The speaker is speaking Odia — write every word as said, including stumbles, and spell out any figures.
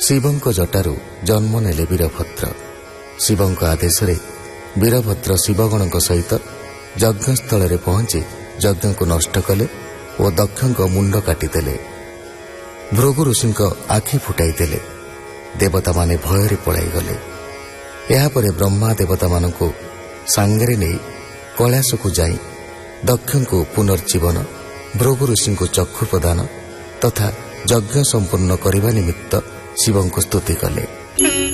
ଶିବଙ୍କ ଜଟାରୁ ଜନ୍ମ ନେଲେ ବୀରଭଦ୍ର। ଶିବଙ୍କ ଆଦେଶରେ ବୀରଭଦ୍ର ଶିବଗଣଙ୍କ ସହିତ ଯଜ୍ଞସ୍ଥଳରେ ପହଞ୍ଚି ଯଜ୍ଞକୁ ନଷ୍ଟ କଲେ ଓ ଦକ୍ଷଙ୍କ ମୁଣ୍ଡ କାଟିଦେଲେ। ଭୃଗୁ ଋଷିଙ୍କ ଆଖି ଫୁଟାଇଦେଲେ। ଦେବତାମାନେ ଭୟରେ ପଳାଇଗଲେ। ଏହାପରେ ବ୍ରହ୍ମା ଦେବତାମାନଙ୍କୁ ସାଙ୍ଗରେ ନେଇ କୈଳାସକୁ ଯାଇ ଦକ୍ଷଙ୍କୁ ପୁନର୍ଜୀବନ, ଭୃଗୁ ଋଷିଙ୍କୁ ଚକ୍ଷୁ ପ୍ରଦାନ ତଥା ଯଜ୍ଞ ସମ୍ପୂର୍ଣ୍ଣ କରିବା ନିମିତ୍ତ ଶିବଙ୍କୁ ସ୍ତୁତି କଲେ।